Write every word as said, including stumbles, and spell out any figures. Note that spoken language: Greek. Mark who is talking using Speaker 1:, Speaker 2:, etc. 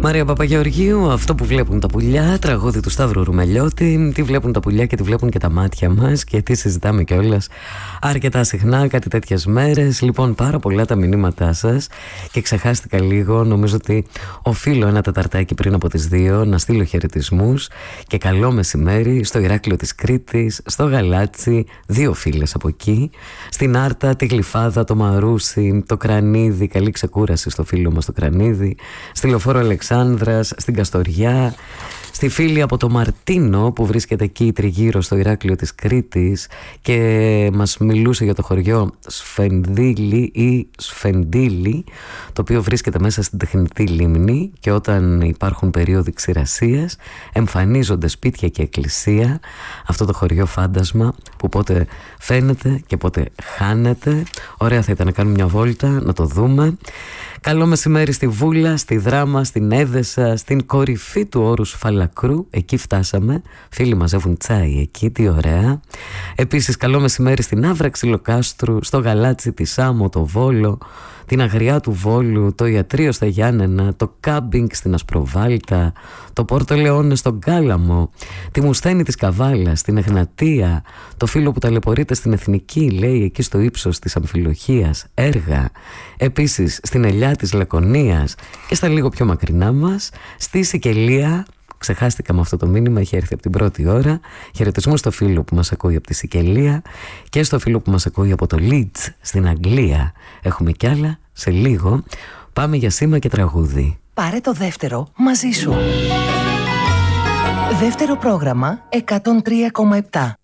Speaker 1: Μαρία Παπαγεωργίου, αυτό που βλέπουν τα πουλιά, τραγούδι του Σταύρου Ρουμελιώτη. Τι βλέπουν τα πουλιά και τι βλέπουν και τα μάτια μας, και τι συζητάμε κιόλας αρκετά συχνά κάτι τέτοιες μέρες. Λοιπόν, πάρα πολλά τα μηνύματά σας και ξεχάστηκα λίγο. Νομίζω ότι οφείλω ένα τεταρτάκι πριν από τις δύο να στείλω χαιρετισμούς και καλό μεσημέρι στο Ηράκλειο της Κρήτης, στο Γαλάτσι, δύο φίλες από εκεί, στην Άρτα, τη Γλυφάδα, το Μαρούσι, το Κρανίδι. Καλή ξεκούραση στο φίλο μας το Κρανίδι, στη Λεωφόρο Αλεξάνδρας, στην Καστοριά, στη φίλη από το Μαρτίνο που βρίσκεται εκεί τριγύρω στο Ηράκλειο της Κρήτης και μας μιλούσε για το χωριό Σφενδύλι ή Σφεντήλι, το οποίο βρίσκεται μέσα στην τεχνητή λίμνη, και όταν υπάρχουν περίοδοι ξηρασίας εμφανίζονται σπίτια και εκκλησία, αυτό το χωριό φάντασμα που πότε φαίνεται και πότε χάνεται. Ωραία θα ήταν να κάνουμε μια βόλτα, να το δούμε. Καλό μεσημέρι στη Βούλα, στη Δράμα, στην Έδεσα, στην κορυφή του όρους Φαλακρού. Εκεί φτάσαμε. Φίλοι μαζεύουν τσάι εκεί, τι ωραία. Επίσης, καλό μεσημέρι στην Άβρα Ξυλοκάστρου, στο Γαλάτσι, τη Σάμο, το Βόλο, την Αγριά του Βόλου, το Ιατρείο στα Γιάννενα, το Κάμπινγκ στην Ασπροβάλτα, το Πόρτο Λεόνε στον Κάλαμο, τη Μουσθένη της Καβάλας, την Εγνατία, το φίλο που ταλαιπωρείται στην Εθνική, λέει, εκεί στο ύψος της Αμφιλοχίας, Έργα. Επίσης στην Ελιά της Λακωνίας και στα λίγο πιο μακρινά μας, στη Σικελία. Ξεχάστηκα με αυτό το μήνυμα, έχει έρθει από την πρώτη ώρα. Χαιρετισμού στο φίλο που μας ακούει από τη Σικελία και στο φίλο που μας ακούει από το Λίτς στην Αγγλία. Έχουμε κι άλλα σε λίγο. Πάμε για σήμα και τραγούδι.
Speaker 2: Πάρε το δεύτερο μαζί σου. Δεύτερο πρόγραμμα εκατόν τρία κόμμα επτά.